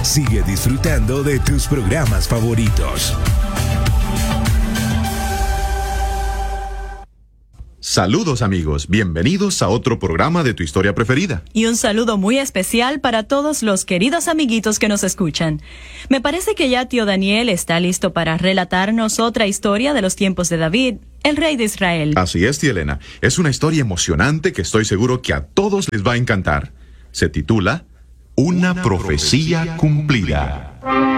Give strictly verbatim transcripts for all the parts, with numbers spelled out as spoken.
Sigue disfrutando de tus programas favoritos. Saludos amigos, bienvenidos a otro programa de tu historia preferida. Y un saludo muy especial para todos los queridos amiguitos que nos escuchan. Me parece que ya tío Daniel está listo para relatarnos otra historia de los tiempos de David, el rey de Israel. Así es, tía Elena. Es una historia emocionante que estoy seguro que a todos les va a encantar. Se titula Una, una profecía, profecía cumplida.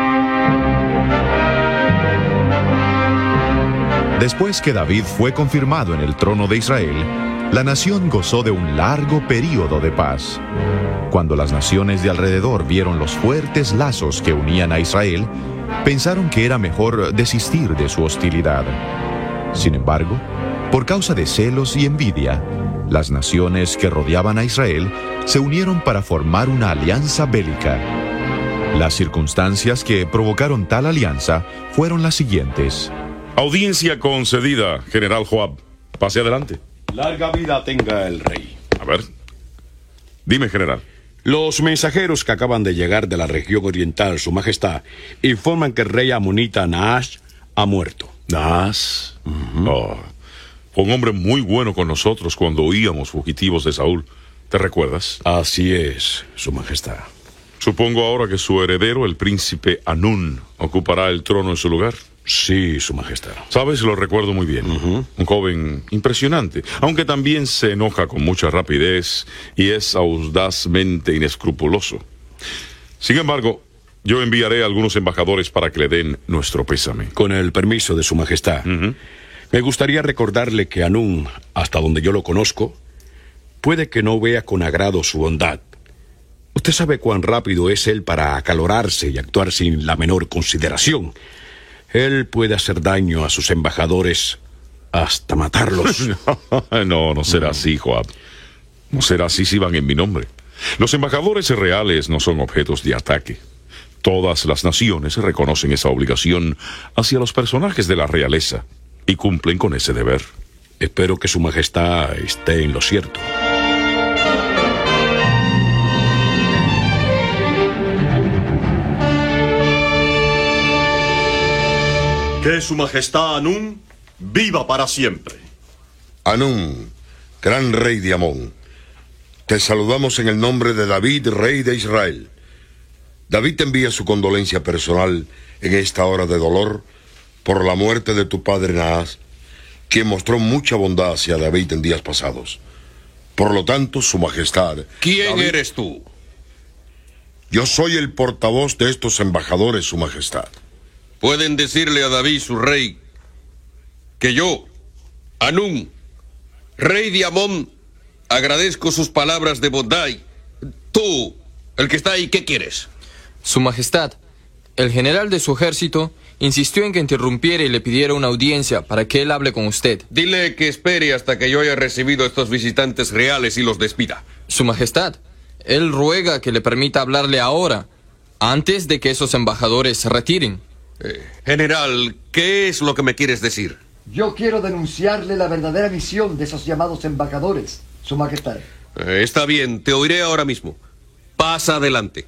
Después que David fue confirmado en el trono de Israel, la nación gozó de un largo período de paz. Cuando las naciones de alrededor vieron los fuertes lazos que unían a Israel, pensaron que era mejor desistir de su hostilidad. Sin embargo, por causa de celos y envidia, las naciones que rodeaban a Israel se unieron para formar una alianza bélica. Las circunstancias que provocaron tal alianza fueron las siguientes. Audiencia concedida, General Joab. Pase adelante. Larga vida tenga el rey. A ver. Dime, general. Los mensajeros que acaban de llegar de la región oriental, Su Majestad, informan que el rey amonita Nahash ha muerto. ¿Nahash? Uh-huh. Oh, fue un hombre muy bueno con nosotros cuando huíamos fugitivos de Saúl. ¿Te recuerdas? Así es, Su Majestad. Supongo ahora que su heredero, el príncipe Anún, ocupará el trono en su lugar. Sí, Su Majestad. Sabes, lo recuerdo muy bien. Uh-huh. Un joven impresionante, aunque también se enoja con mucha rapidez y es audazmente inescrupuloso. Sin embargo, yo enviaré a algunos embajadores para que le den nuestro pésame. Con el permiso de Su Majestad, uh-huh. me gustaría recordarle que Anún, hasta donde yo lo conozco, puede que no vea con agrado su bondad. Usted sabe cuán rápido es él para acalorarse y actuar sin la menor consideración. Él puede hacer daño a sus embajadores hasta matarlos. No, no será así, Joab. No será así si van en mi nombre. Los embajadores reales no son objetos de ataque. Todas las naciones reconocen esa obligación hacia los personajes de la realeza y cumplen con ese deber. Espero que Su Majestad esté en lo cierto. Que Su Majestad Anún viva para siempre. Anún, gran rey de Amón, te saludamos en el nombre de David, rey de Israel. David te envía su condolencia personal en esta hora de dolor por la muerte de tu padre Nahash, quien mostró mucha bondad hacia David en días pasados. Por lo tanto, Su Majestad... ¿Quién David, eres tú? Yo soy el portavoz de estos embajadores, Su Majestad. Pueden decirle a David, su rey, que yo, Anún, rey de Amón, agradezco sus palabras de bondad. Tú, el que está ahí, ¿qué quieres? Su Majestad, el general de su ejército insistió en que interrumpiera y le pidiera una audiencia para que él hable con usted. Dile que espere hasta que yo haya recibido a estos visitantes reales y los despida. Su Majestad, él ruega que le permita hablarle ahora, antes de que esos embajadores se retiren. Eh, general, ¿qué es lo que me quieres decir? Yo quiero denunciarle la verdadera misión de esos llamados embajadores, Su Majestad. Eh, está bien, te oiré ahora mismo. Pasa adelante.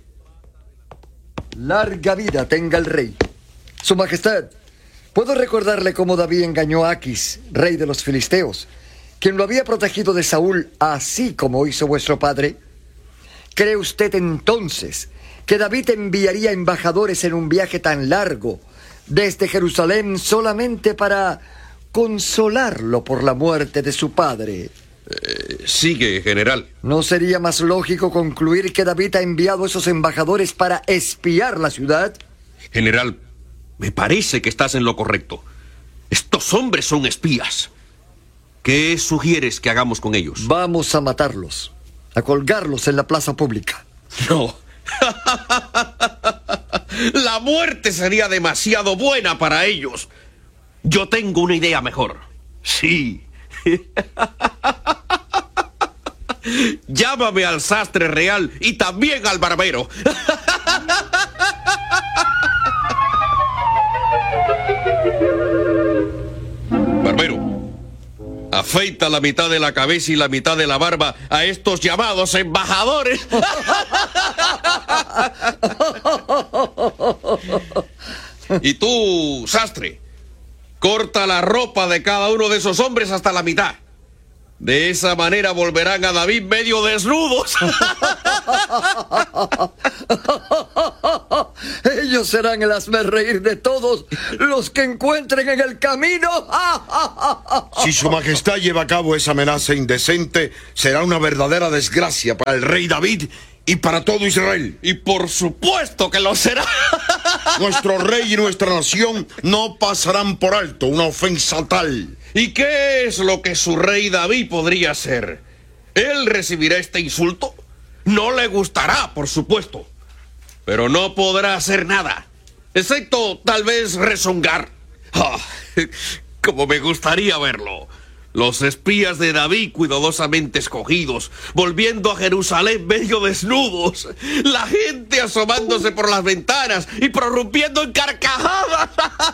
Larga vida tenga el rey. Su Majestad, ¿puedo recordarle cómo David engañó a Aquis, rey de los filisteos, quien lo había protegido de Saúl, así como hizo vuestro padre? ¿Cree usted entonces que David enviaría embajadores en un viaje tan largo desde Jerusalén solamente para consolarlo por la muerte de su padre? Eh, sigue, general. ¿No sería más lógico concluir que David ha enviado a esos embajadores para espiar la ciudad? General, me parece que estás en lo correcto. Estos hombres son espías. ¿Qué sugieres que hagamos con ellos? Vamos a matarlos, a colgarlos en la plaza pública. No. La muerte sería demasiado buena para ellos. Yo tengo una idea mejor. Sí. Llámame al sastre real y también al barbero. Barbero, afeita la mitad de la cabeza y la mitad de la barba a estos llamados embajadores. Y tú, sastre, corta la ropa de cada uno de esos hombres hasta la mitad. De esa manera volverán a David medio desnudos. Ellos serán el hazmerreír de todos los que encuentren en el camino. Si su majestad lleva a cabo esa amenaza indecente, será una verdadera desgracia para el rey David y para todo Israel. Y por supuesto que lo será. Nuestro rey y nuestra nación no pasarán por alto una ofensa tal. ¿Y qué es lo que su rey David podría hacer? ¿Él recibirá este insulto? No le gustará, por supuesto, pero no podrá hacer nada, excepto tal vez rezongar. Oh, como me gustaría verlo. Los espías de David cuidadosamente escogidos, volviendo a Jerusalén medio desnudos, la gente asomándose por las ventanas y prorrumpiendo en carcajadas.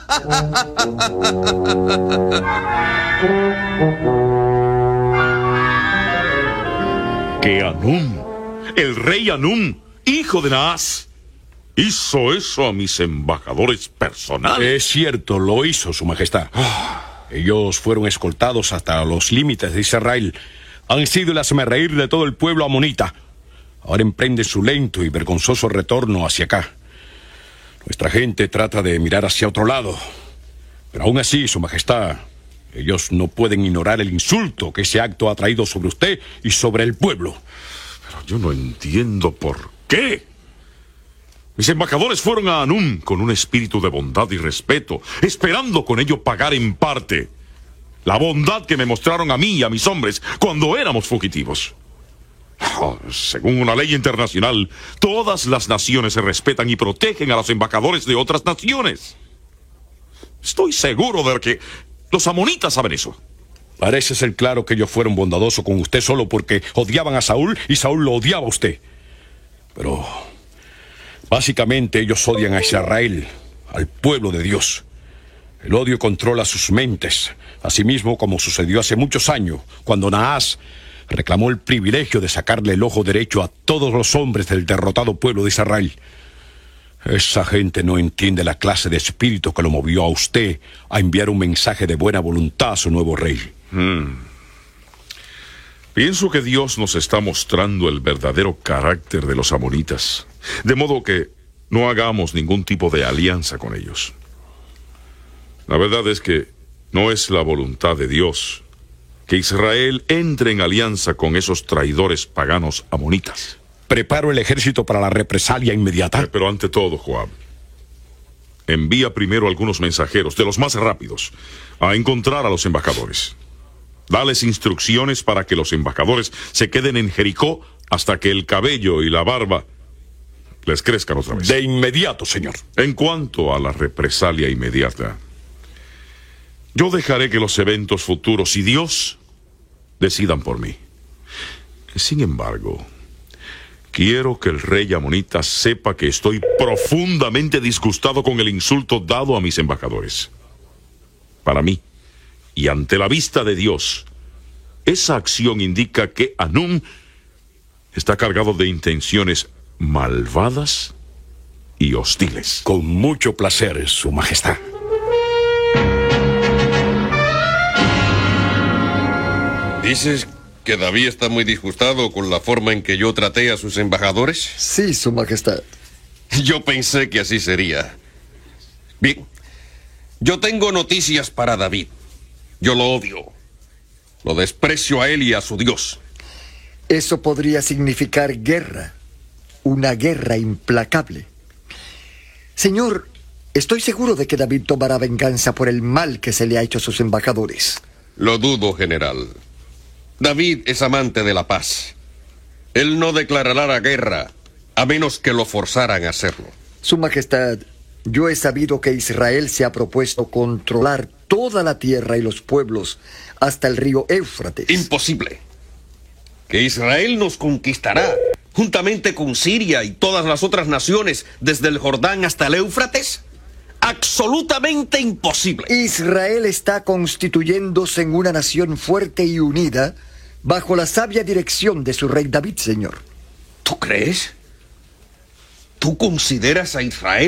Que Anún, el rey Anún, hijo de Naas, hizo eso a mis embajadores personales. Es cierto, lo hizo, su majestad. Ellos fueron escoltados hasta los límites de Israel. Han sido el hazmerreír de todo el pueblo amonita. Ahora emprenden su lento y vergonzoso retorno hacia acá. Nuestra gente trata de mirar hacia otro lado. Pero aún así, su majestad, ellos no pueden ignorar el insulto que ese acto ha traído sobre usted y sobre el pueblo. Pero yo no entiendo por qué. Mis embajadores fueron a Anún con un espíritu de bondad y respeto, esperando con ello pagar en parte la bondad que me mostraron a mí y a mis hombres cuando éramos fugitivos. Oh, según una ley internacional, todas las naciones se respetan y protegen a los embajadores de otras naciones. Estoy seguro de que los amonitas saben eso. Parece ser claro que ellos fueron bondadosos con usted solo porque odiaban a Saúl y Saúl lo odiaba a usted. Pero básicamente ellos odian a Israel, al pueblo de Dios. El odio controla sus mentes, asimismo como sucedió hace muchos años, cuando Naas reclamó el privilegio de sacarle el ojo derecho a todos los hombres del derrotado pueblo de Israel. Esa gente no entiende la clase de espíritu que lo movió a usted a enviar un mensaje de buena voluntad a su nuevo rey. Hmm. Pienso que Dios nos está mostrando el verdadero carácter de los amonitas, de modo que no hagamos ningún tipo de alianza con ellos. La verdad es que no es la voluntad de Dios que Israel entre en alianza con esos traidores paganos amonitas. Preparo el ejército para la represalia inmediata. Pero ante todo, Joab, envía primero algunos mensajeros, de los más rápidos, a encontrar a los embajadores. Dales instrucciones para que los embajadores se queden en Jericó hasta que el cabello y la barba les crezcan otra vez. De inmediato, señor. En cuanto a la represalia inmediata, yo dejaré que los eventos futuros y Dios decidan por mí. Sin embargo, quiero que el rey amonita sepa que estoy profundamente disgustado con el insulto dado a mis embajadores. Para mí, y ante la vista de Dios, esa acción indica que Anún está cargado de intenciones malvadas y hostiles. Con mucho placer, su majestad. ¿Dices que David está muy disgustado con la forma en que yo traté a sus embajadores? Sí, su majestad. Yo pensé que así sería. Bien, yo tengo noticias para David. Yo lo odio. Lo desprecio a él y a su Dios. Eso podría significar guerra. Una guerra implacable. Señor, estoy seguro de que David tomará venganza por el mal que se le ha hecho a sus embajadores. Lo dudo, general. David es amante de la paz. Él no declarará la guerra a menos que lo forzaran a hacerlo. Su majestad, yo he sabido que Israel se ha propuesto controlar toda la tierra y los pueblos hasta el río Éufrates. Imposible. Que Israel nos conquistará juntamente con Siria y todas las otras naciones desde el Jordán hasta el Éufrates. Absolutamente imposible. Israel está constituyéndose en una nación fuerte y unida bajo la sabia dirección de su rey David, señor. ¿Tú crees? ¿Tú consideras a Israel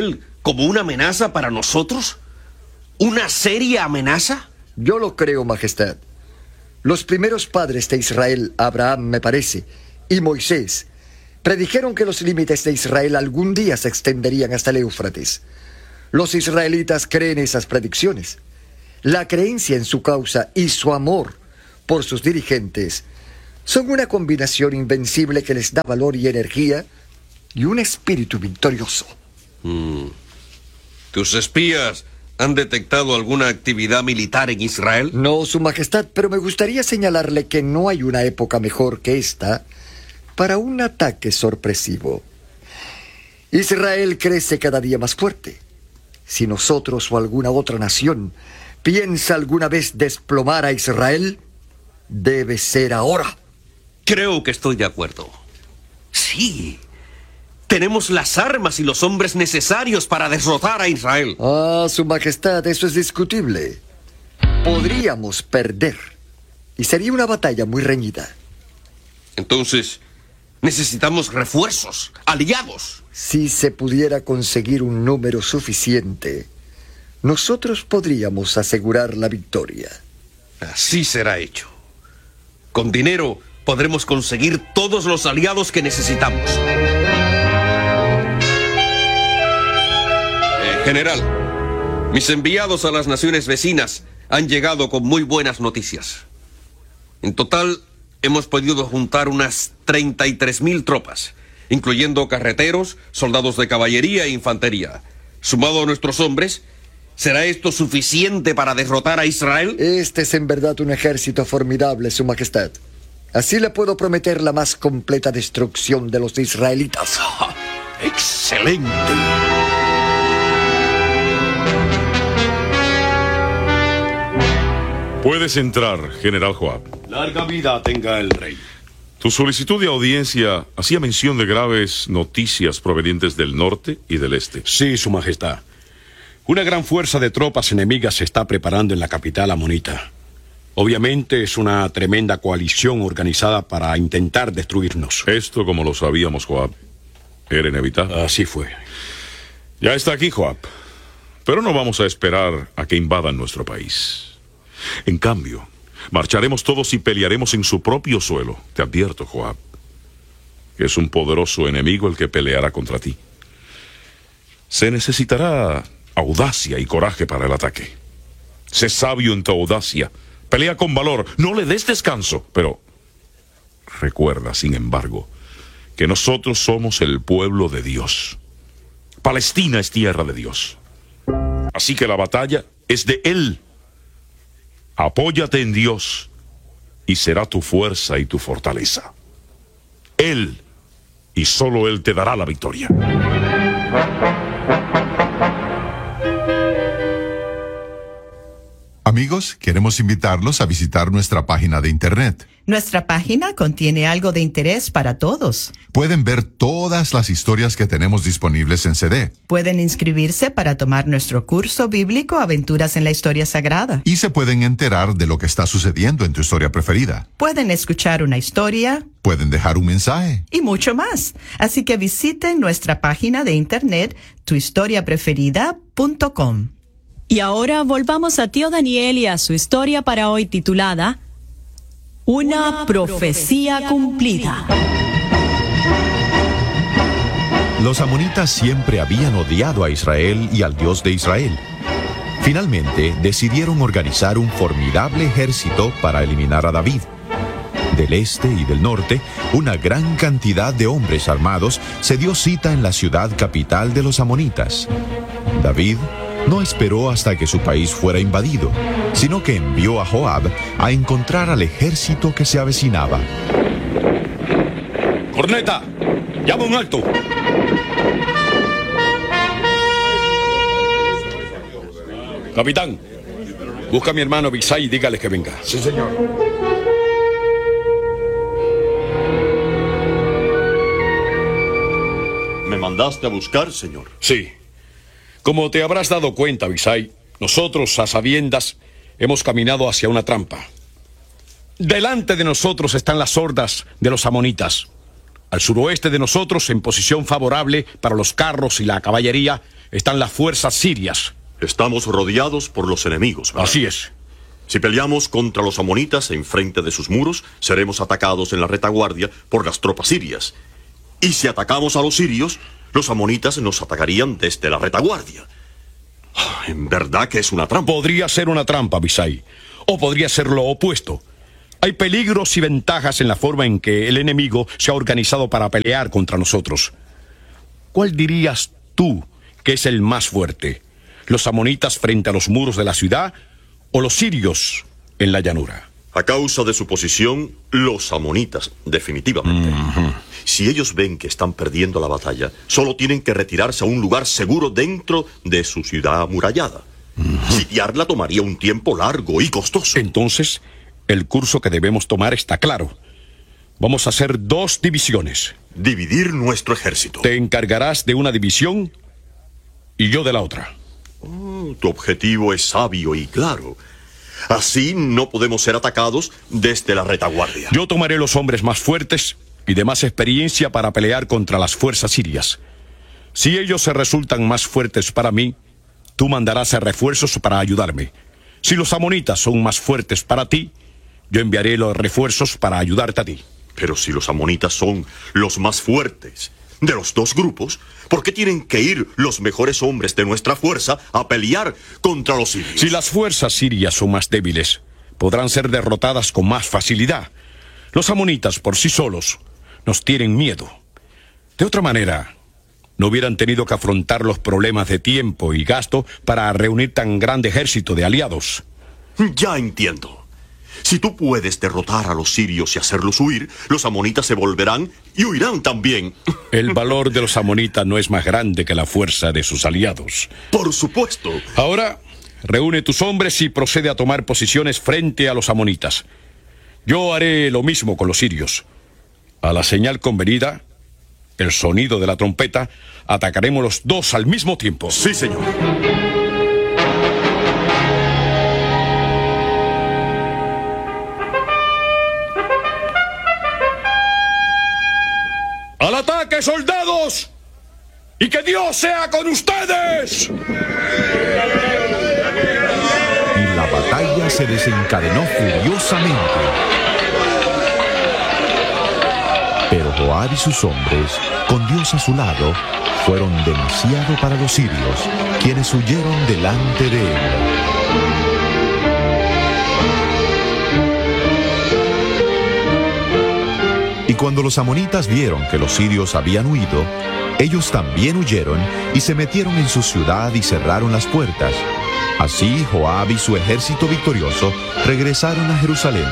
como una amenaza para nosotros? ¿Una seria amenaza? Yo lo creo, Majestad. Los primeros padres de Israel, Abraham, me parece, y Moisés, predijeron que los límites de Israel algún día se extenderían hasta el Éufrates. Los israelitas creen esas predicciones. La creencia en su causa y su amor por sus dirigentes son una combinación invencible que les da valor y energía y un espíritu victorioso. Mm. ¿Tus espías han detectado alguna actividad militar en Israel? No, Su Majestad, pero me gustaría señalarle que no hay una época mejor que esta para un ataque sorpresivo. Israel crece cada día más fuerte. Si nosotros o alguna otra nación piensa alguna vez desplomar a Israel, debe ser ahora. Creo que estoy de acuerdo. Sí. Tenemos las armas y los hombres necesarios para derrotar a Israel. Ah, Su Majestad, eso es discutible. Podríamos perder. Y sería una batalla muy reñida. Entonces, necesitamos refuerzos, aliados. Si se pudiera conseguir un número suficiente, nosotros podríamos asegurar la victoria. Así será hecho. Con dinero podremos conseguir todos los aliados que necesitamos. Eh, general, mis enviados a las naciones vecinas han llegado con muy buenas noticias. En total, hemos podido juntar unas treinta y tres mil tropas, incluyendo carreteros, soldados de caballería e infantería. Sumado a nuestros hombres, ¿será esto suficiente para derrotar a Israel? Este es en verdad un ejército formidable, Su Majestad. Así le puedo prometer la más completa destrucción de los israelitas. ¡Ah! ¡Excelente! Puedes entrar, General Joab. Larga vida tenga el rey. Tu solicitud de audiencia hacía mención de graves noticias provenientes del norte y del este. Sí, Su Majestad. Una gran fuerza de tropas enemigas se está preparando en la capital amonita. Obviamente es una tremenda coalición organizada para intentar destruirnos. Esto, como lo sabíamos, Joab, era inevitable. Así fue. Ya está aquí, Joab. Pero no vamos a esperar a que invadan nuestro país. En cambio, marcharemos todos y pelearemos en su propio suelo. Te advierto, Joab, que es un poderoso enemigo el que peleará contra ti. Se necesitará audacia y coraje para el ataque. Sé sabio en tu audacia. Pelea con valor. No le des descanso. Pero recuerda, sin embargo, que nosotros somos el pueblo de Dios. Palestina es tierra de Dios. Así que la batalla es de Él. Apóyate en Dios y será tu fuerza y tu fortaleza. Él y solo Él te dará la victoria. Amigos, queremos invitarlos a visitar nuestra página de internet. Nuestra página contiene algo de interés para todos. Pueden ver todas las historias que tenemos disponibles en C D. Pueden inscribirse para tomar nuestro curso bíblico Aventuras en la Historia Sagrada. Y se pueden enterar de lo que está sucediendo en tu historia preferida. Pueden escuchar una historia. Pueden dejar un mensaje. Y mucho más. Así que visiten nuestra página de internet tu historia preferida punto com. Y ahora volvamos a Tío Daniel y a su historia para hoy titulada Una profecía cumplida. Los amonitas siempre habían odiado a Israel y al Dios de Israel. Finalmente, decidieron organizar un formidable ejército para eliminar a David. Del este y del norte, una gran cantidad de hombres armados se dio cita en la ciudad capital de los amonitas. David no esperó hasta que su país fuera invadido, sino que envió a Joab a encontrar al ejército que se avecinaba. ¡Corneta! ¡Llama un alto! Capitán, busca a mi hermano Abisai y dígale que venga. Sí, señor. ¿Me mandaste a buscar, señor? Sí. Como te habrás dado cuenta, Abisai, nosotros, a sabiendas, hemos caminado hacia una trampa. Delante de nosotros están las hordas de los amonitas. Al suroeste de nosotros, en posición favorable para los carros y la caballería, están las fuerzas sirias. Estamos rodeados por los enemigos, ¿verdad? Así es. Si peleamos contra los amonitas enfrente de sus muros, seremos atacados en la retaguardia por las tropas sirias. Y si atacamos a los sirios, los amonitas nos atacarían desde la retaguardia. En verdad que es una trampa. Podría ser una trampa, Abisai. O podría ser lo opuesto. Hay peligros y ventajas en la forma en que el enemigo se ha organizado para pelear contra nosotros. ¿Cuál dirías tú que es el más fuerte? ¿Los amonitas frente a los muros de la ciudad o los sirios en la llanura? A causa de su posición, los amonitas, definitivamente. Uh-huh. Si ellos ven que están perdiendo la batalla, solo tienen que retirarse a un lugar seguro dentro de su ciudad amurallada. Uh-huh. Sitiarla tomaría un tiempo largo y costoso. Entonces, el curso que debemos tomar está claro. Vamos a hacer dos divisiones. Dividir nuestro ejército. Te encargarás de una división y yo de la otra. Oh, tu objetivo es sabio y claro. Así no podemos ser atacados desde la retaguardia. Yo tomaré los hombres más fuertes y de más experiencia para pelear contra las fuerzas sirias. Si ellos se resultan más fuertes para mí, tú mandarás a refuerzos para ayudarme. Si los amonitas son más fuertes para ti, yo enviaré los refuerzos para ayudarte a ti. Pero si los amonitas son los más fuertes de los dos grupos, ¿por qué tienen que ir los mejores hombres de nuestra fuerza a pelear contra los sirios? Si las fuerzas sirias son más débiles, podrán ser derrotadas con más facilidad. Los amonitas por sí solos nos tienen miedo. De otra manera, no hubieran tenido que afrontar los problemas de tiempo y gasto para reunir tan grande ejército de aliados. Ya entiendo. Si tú puedes derrotar a los sirios y hacerlos huir, los amonitas se volverán y huirán también. El valor de los amonitas no es más grande que la fuerza de sus aliados. Por supuesto. Ahora, reúne tus hombres y procede a tomar posiciones frente a los amonitas. Yo haré lo mismo con los sirios. A la señal convenida, el sonido de la trompeta, atacaremos los dos al mismo tiempo. Sí, señor. ¡Al ataque, soldados! ¡Y que Dios sea con ustedes! Y la batalla se desencadenó furiosamente. Pero Joab y sus hombres, con Dios a su lado, fueron demasiado para los sirios, quienes huyeron delante de él. Y cuando los amonitas vieron que los sirios habían huido, ellos también huyeron y se metieron en su ciudad y cerraron las puertas. Así Joab y su ejército victorioso regresaron a Jerusalén.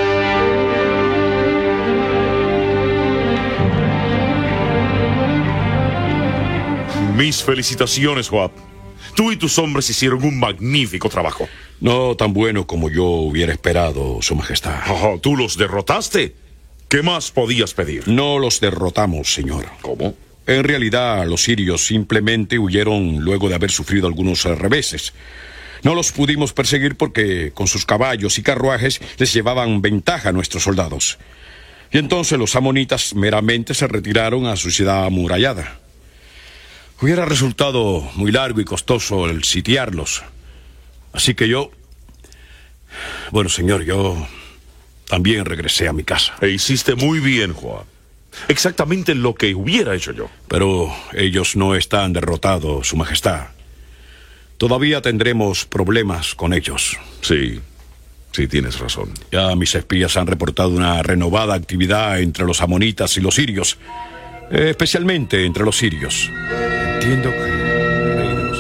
Mis felicitaciones, Joab. Tú y tus hombres hicieron un magnífico trabajo. No tan bueno como yo hubiera esperado, Su Majestad. Oh, ¿tú los derrotaste? ¿Qué más podías pedir? No los derrotamos, señor. ¿Cómo? En realidad, los sirios simplemente huyeron luego de haber sufrido algunos reveses. No los pudimos perseguir porque con sus caballos y carruajes les llevaban ventaja a nuestros soldados. Y entonces los amonitas meramente se retiraron a su ciudad amurallada. Hubiera resultado muy largo y costoso el sitiarlos. Así que yo... Bueno, señor, yo también regresé a mi casa. E hiciste muy bien, Joab. Exactamente lo que hubiera hecho yo. Pero ellos no están derrotados, Su Majestad. Todavía tendremos problemas con ellos. Sí, sí, tienes razón. Ya mis espías han reportado una renovada actividad entre los amonitas y los sirios. Eh, especialmente entre los sirios. Entiendo que el rey de los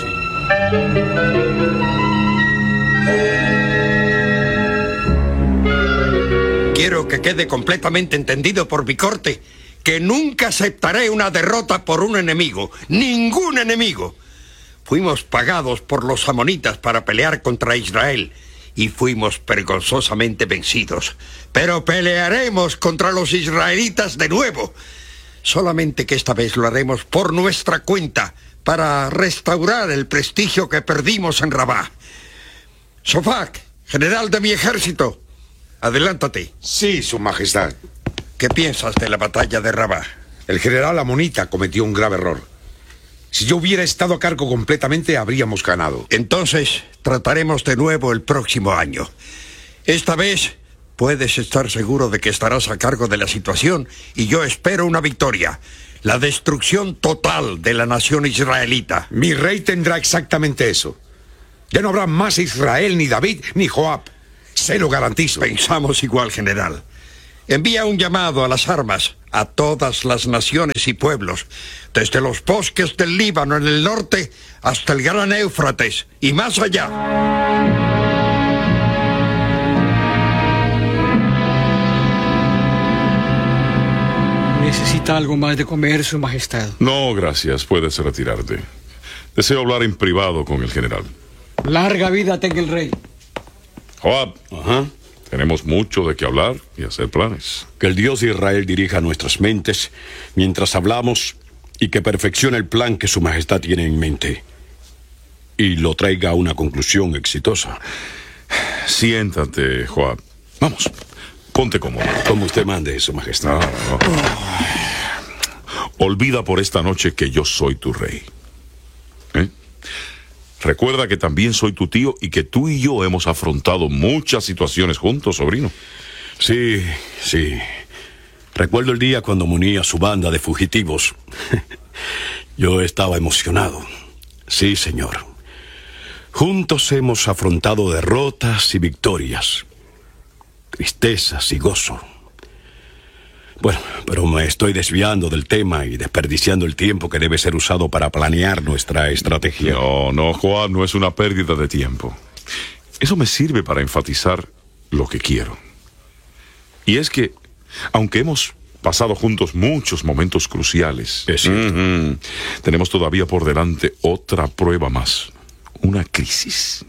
sirios... Quiero que quede completamente entendido por mi corte que nunca aceptaré una derrota por un enemigo. ¡Ningún enemigo! Fuimos pagados por los amonitas para pelear contra Israel y fuimos vergonzosamente vencidos. Pero pelearemos contra los israelitas de nuevo. Solamente que esta vez lo haremos por nuestra cuenta para restaurar el prestigio que perdimos en Rabá. Shofak, general de mi ejército, adelántate. Sí, Su Majestad. ¿Qué piensas de la batalla de Rabá? El general amonita cometió un grave error. Si yo hubiera estado a cargo completamente, habríamos ganado. Entonces, trataremos de nuevo el próximo año. Esta vez, puedes estar seguro de que estarás a cargo de la situación y yo espero una victoria. La destrucción total de la nación israelita. Mi rey tendrá exactamente eso. Ya no habrá más Israel, ni David, ni Joab. Se lo garantizo. Pensamos igual, general. Envía un llamado a las armas a todas las naciones y pueblos, desde los bosques del Líbano en el norte hasta el gran Éufrates y más allá. ¿Necesita algo más de comer, Su Majestad? No, gracias. Puedes retirarte. Deseo hablar en privado con el general. Larga vida tenga el rey. Joab. Ajá. Tenemos mucho de qué hablar y hacer planes. Que el Dios de Israel dirija nuestras mentes mientras hablamos y que perfeccione el plan que Su Majestad tiene en mente y lo traiga a una conclusión exitosa. Siéntate, Joab. Vamos, ponte cómodo. Como usted mande, Su Majestad. No, no. Olvida por esta noche que yo soy tu rey. ¿Eh? Recuerda que también soy tu tío y que tú y yo hemos afrontado muchas situaciones juntos, sobrino. Sí, sí. Recuerdo el día cuando me uní a su banda de fugitivos. Yo estaba emocionado. Sí, señor. Juntos hemos afrontado derrotas y victorias, tristezas y gozo. Bueno, pero me estoy desviando del tema y desperdiciando el tiempo que debe ser usado para planear nuestra estrategia. No, no, Joab, no es una pérdida de tiempo. Eso me sirve para enfatizar lo que quiero. Y es que, aunque hemos pasado juntos muchos momentos cruciales, es cierto. Uh-huh, tenemos todavía por delante otra prueba más, una crisis.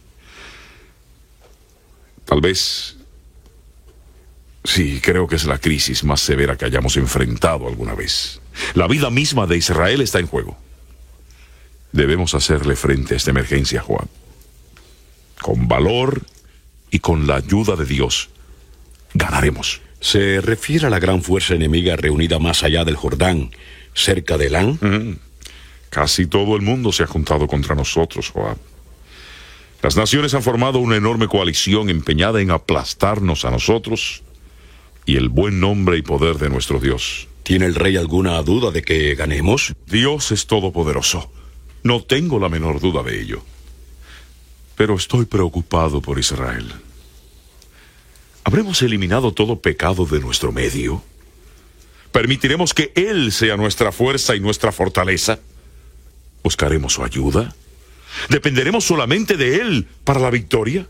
Tal vez... Sí, creo que es la crisis más severa que hayamos enfrentado alguna vez. La vida misma de Israel está en juego. Debemos hacerle frente a esta emergencia, Joab. Con valor y con la ayuda de Dios, ganaremos. ¿Se refiere a la gran fuerza enemiga reunida más allá del Jordán, cerca de Elán? Mm. Casi todo el mundo se ha juntado contra nosotros, Joab. Las naciones han formado una enorme coalición empeñada en aplastarnos a nosotros y el buen nombre y poder de nuestro Dios. ¿Tiene el rey alguna duda de que ganemos? Dios es todopoderoso. No tengo la menor duda de ello. Pero estoy preocupado por Israel. ¿Habremos eliminado todo pecado de nuestro medio? ¿Permitiremos que Él sea nuestra fuerza y nuestra fortaleza? ¿Buscaremos su ayuda? ¿Dependeremos solamente de Él para la victoria?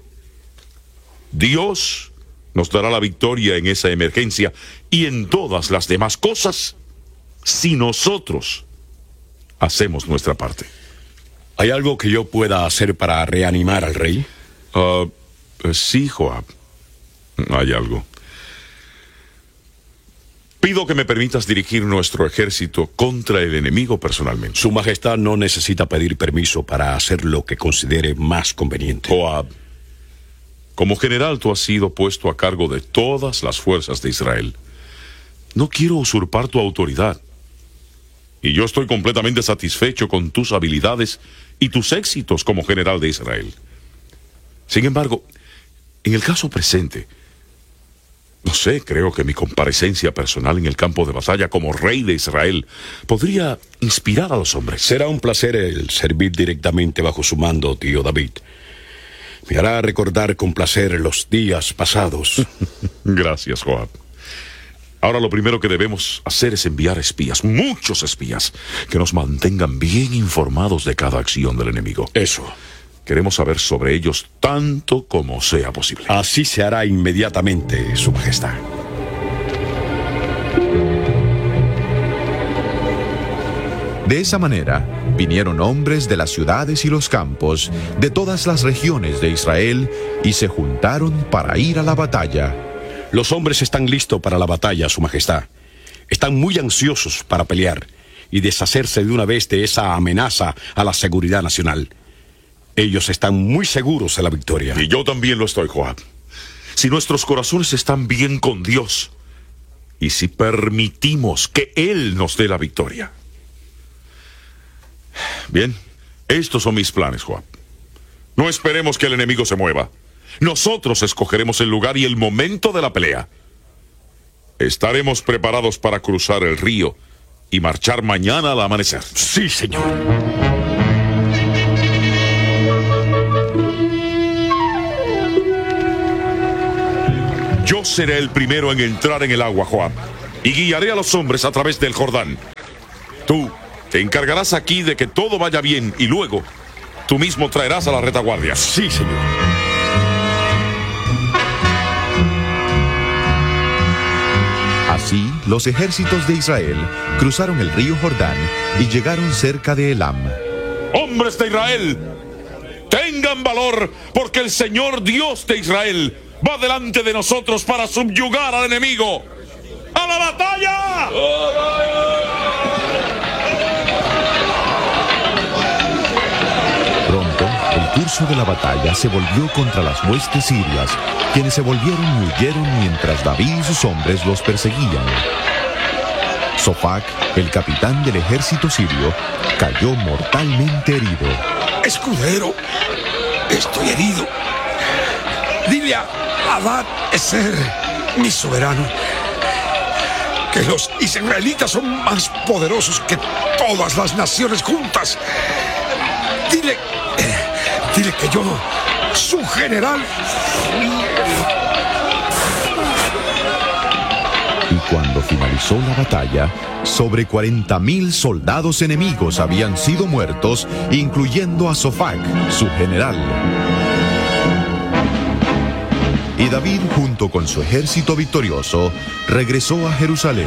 Dios nos dará la victoria en esa emergencia y en todas las demás cosas si nosotros hacemos nuestra parte. ¿Hay algo que yo pueda hacer para reanimar al rey? Uh, sí, Joab. Hay algo. Pido que me permitas dirigir nuestro ejército contra el enemigo personalmente. Su Majestad no necesita pedir permiso para hacer lo que considere más conveniente. Joab, como general tú has sido puesto a cargo de todas las fuerzas de Israel. No quiero usurpar tu autoridad. Y yo estoy completamente satisfecho con tus habilidades y tus éxitos como general de Israel. Sin embargo, en el caso presente, no sé, creo que mi comparecencia personal en el campo de batalla como rey de Israel podría inspirar a los hombres. Será un placer el servir directamente bajo su mando, tío David. Me hará recordar con placer los días pasados. Gracias, Joab. Ahora lo primero que debemos hacer es enviar espías, muchos espías, que nos mantengan bien informados de cada acción del enemigo. Eso. Queremos saber sobre ellos tanto como sea posible. Así se hará inmediatamente, Su Majestad. De esa manera, vinieron hombres de las ciudades y los campos, de todas las regiones de Israel, y se juntaron para ir a la batalla. Los hombres están listos para la batalla, Su Majestad. Están muy ansiosos para pelear y deshacerse de una vez de esa amenaza a la seguridad nacional. Ellos están muy seguros de la victoria. Y yo también lo estoy, Joab. Si nuestros corazones están bien con Dios y si permitimos que Él nos dé la victoria. Bien, estos son mis planes, Joab. No esperemos que el enemigo se mueva. Nosotros escogeremos el lugar y el momento de la pelea. Estaremos preparados para cruzar el río y marchar mañana al amanecer. Sí, señor. Yo seré el primero en entrar en el agua, Joab, y guiaré a los hombres a través del Jordán. Tú te encargarás aquí de que todo vaya bien y luego tú mismo traerás a la retaguardia. Sí, señor. Así, los ejércitos de Israel cruzaron el río Jordán y llegaron cerca de Elam. ¡Hombres de Israel! ¡Tengan valor! Porque el Señor Dios de Israel va delante de nosotros para subyugar al enemigo. ¡A la batalla! Pronto, el curso de la batalla se volvió contra las huestes sirias, quienes se volvieron y huyeron mientras David y sus hombres los perseguían. Sofac, el capitán del ejército sirio, cayó mortalmente herido. Escudero, estoy herido. Dile a Adad Eser, mi soberano, que los israelitas son más poderosos que todas las naciones juntas. Dile, eh, dile que yo, su general. Y cuando finalizó la batalla, sobre cuarenta mil soldados enemigos habían sido muertos, incluyendo a Sofac, su general. Y David, junto con su ejército victorioso, regresó a Jerusalén.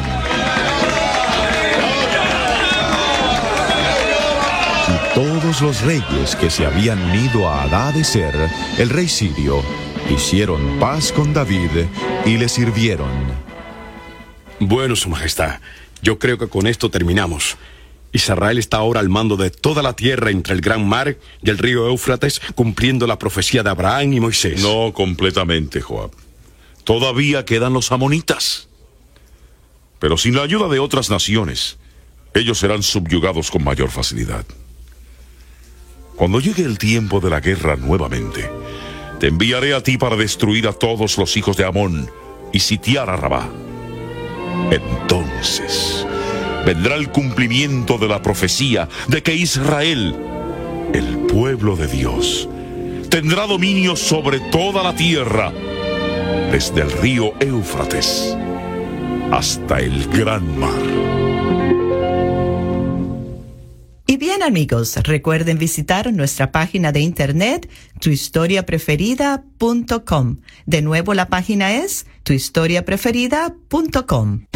Y todos los reyes que se habían unido a Hadadezer, el rey sirio, hicieron paz con David y le sirvieron. Bueno, Su Majestad, yo creo que con esto terminamos. Israel está ahora al mando de toda la tierra entre el Gran Mar y el río Éufrates, cumpliendo la profecía de Abraham y Moisés. No completamente, Joab. Todavía quedan los amonitas. Pero sin la ayuda de otras naciones, ellos serán subyugados con mayor facilidad. Cuando llegue el tiempo de la guerra nuevamente, te enviaré a ti para destruir a todos los hijos de Amón y sitiar a Rabá. Entonces vendrá el cumplimiento de la profecía de que Israel, el pueblo de Dios, tendrá dominio sobre toda la tierra, desde el río Éufrates hasta el gran mar. Y bien, amigos, recuerden visitar nuestra página de internet tu historia preferida punto com. De nuevo, la página es tu historia preferida punto com.